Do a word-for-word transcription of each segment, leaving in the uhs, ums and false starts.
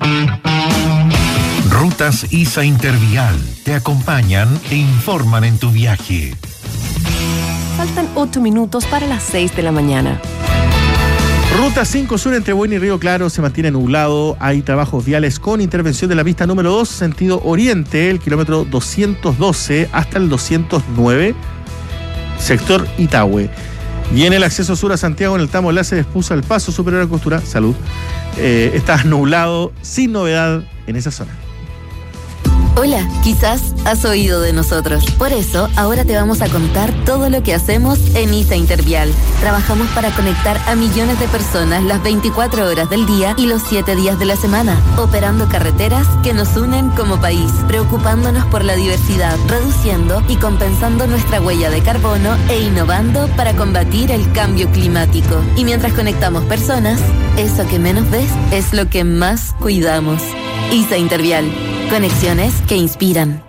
Rutas ISA Intervial te acompañan e informan en tu viaje. Faltan ocho minutos para las seis de la mañana. Ruta cinco Sur entre Buin y Río Claro se mantiene nublado. Hay trabajos viales con intervención de la pista número dos, sentido oriente, el kilómetro doscientos doce hasta el doscientos nueve, sector Itahue. Y en el acceso sur a Santiago, en el tramo enlace de Espusa al Paso Superior a Costura, salud, eh, está nublado, sin novedad en esa zona. Hola, quizás has oído de nosotros. Por eso, ahora te vamos a contar todo lo que hacemos en ISA Intervial. Trabajamos para conectar a millones de personas las veinticuatro horas del día y los siete días de la semana, operando carreteras que nos unen como país, preocupándonos por la diversidad, reduciendo y compensando nuestra huella de carbono e innovando para combatir el cambio climático. Y mientras conectamos personas, eso que menos ves es lo que más cuidamos. ISA Intervial. Conexiones que inspiran.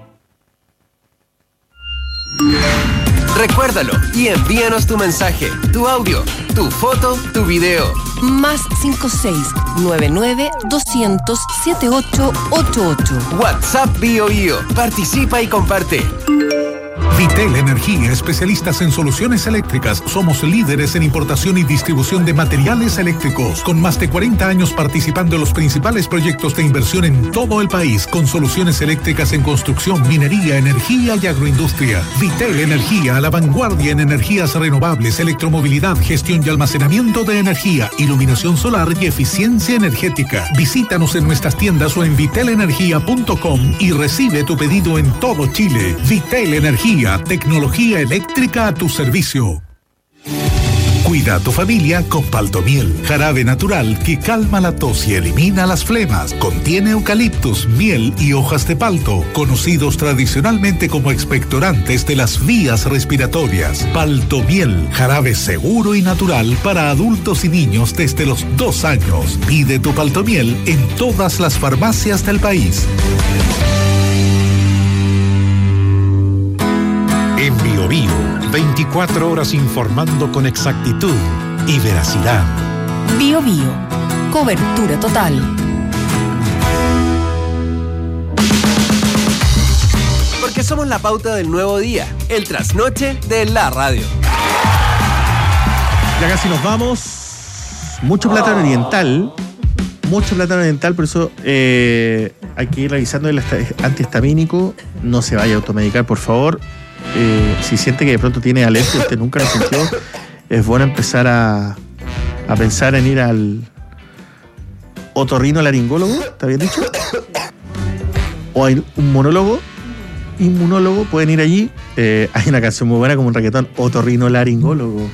Recuérdalo y envíanos tu mensaje, tu audio, tu foto, tu video. Más cinco seis nueve nueve doscientos setenta y ocho ochenta y ocho. WhatsApp Bio Bio. Participa y comparte. Vitel Energía, especialistas en soluciones eléctricas. Somos líderes en importación y distribución de materiales eléctricos, con más de cuarenta años participando en los principales proyectos de inversión en todo el país, con soluciones eléctricas en construcción, minería, energía y agroindustria. Vitel Energía, a la vanguardia en energías renovables, electromovilidad, gestión y almacenamiento de energía, iluminación solar y eficiencia energética. Visítanos en nuestras tiendas o en vitel energía punto com y recibe tu pedido en todo Chile. Vitel Energía, tecnología eléctrica a tu servicio. Cuida a tu familia con Paltomiel, jarabe natural que calma la tos y elimina las flemas. Contiene eucaliptus, miel y hojas de palto, conocidos tradicionalmente como expectorantes de las vías respiratorias. Paltomiel, jarabe seguro y natural para adultos y niños desde los dos años. Pide tu Paltomiel en todas las farmacias del país. En Bio Bio, veinticuatro horas informando con exactitud y veracidad. Bio Bio, cobertura total. Porque somos la pauta del nuevo día, el trasnoche de la radio. Ya casi nos vamos. Mucho plátano oriental. Mucho plátano oriental, por eso eh, hay que ir revisando el antihistamínico. No se vaya a automedicar, por favor. Eh, si siente que de pronto tiene alergia, usted nunca lo sintió, es bueno empezar a, a pensar en ir al otorrinolaringólogo, ¿está bien dicho? O hay un monólogo, inmunólogo, pueden ir allí. Eh, hay una canción muy buena como un reggaetón, otorrinolaringólogo.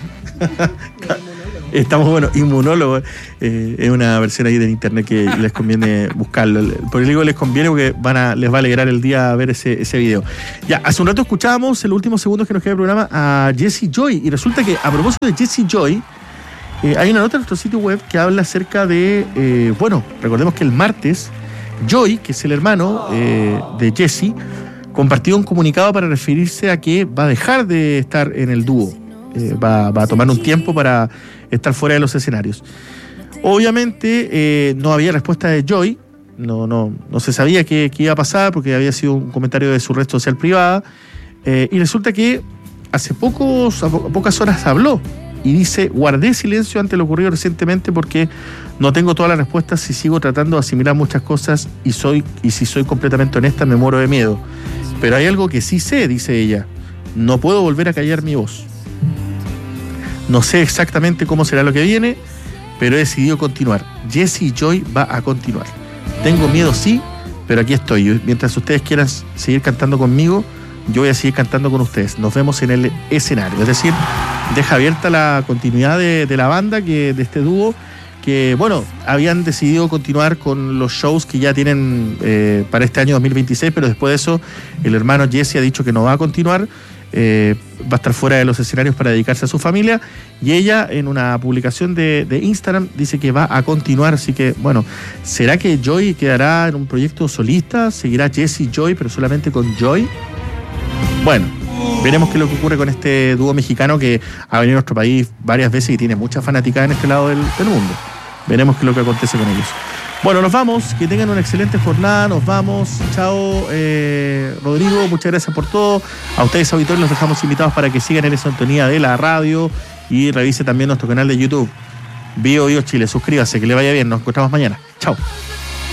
Estamos bueno, inmunólogo. Eh, es una versión ahí del internet que les conviene buscarlo. Por eso digo les conviene porque van a, les va a alegrar el día a ver ese, ese video. Ya, hace un rato escuchábamos en los últimos segundos que nos queda el programa a Jessie Joy. Y resulta que a propósito de Jessie Joy, eh, hay una nota en nuestro sitio web que habla acerca de, eh, bueno, recordemos que el martes, Joy, que es el hermano eh, de Jessie, compartió un comunicado para referirse a que va a dejar de estar en el dúo. Eh, va, va a tomar un tiempo para estar fuera de los escenarios. Obviamente eh, no había respuesta de Joy, no, no, no se sabía qué, qué iba a pasar porque había sido un comentario de su red social privada, eh, y resulta que hace pocos, a po- pocas horas habló y dice: guardé silencio ante lo ocurrido recientemente porque no tengo todas las respuestas y sigo tratando de asimilar muchas cosas y, soy, y si soy completamente honesta me muero de miedo, pero hay algo que sí sé, dice ella, no puedo volver a callar mi voz. No sé exactamente cómo será lo que viene, pero he decidido continuar. Jessie Joy va a continuar. Tengo miedo, sí, pero aquí estoy. Mientras ustedes quieran seguir cantando conmigo, yo voy a seguir cantando con ustedes. Nos vemos en el escenario. Es decir, deja abierta la continuidad de, de la banda, que de este dúo, que, bueno, habían decidido continuar con los shows que ya tienen eh, para este año dos mil veintiséis, pero después de eso, el hermano Jessie ha dicho que no va a continuar. Eh, va a estar fuera de los escenarios para dedicarse a su familia, y ella en una publicación de, de Instagram dice que va a continuar. Así que, bueno, ¿será que Joy quedará en un proyecto solista? ¿Seguirá Jessie Joy pero solamente con Joy? Bueno, veremos qué es lo que ocurre con este dúo mexicano que ha venido a nuestro país varias veces y tiene mucha fanaticada en este lado del, del mundo. Veremos qué es lo que acontece con ellos. Bueno, nos vamos, que tengan una excelente jornada, nos vamos, chao eh, Rodrigo, muchas gracias por todo, a ustedes auditores los dejamos invitados para que sigan en esa sintonía de la radio y revise también nuestro canal de YouTube, Bio Bio Chile, suscríbase, que le vaya bien, nos encontramos mañana, chao.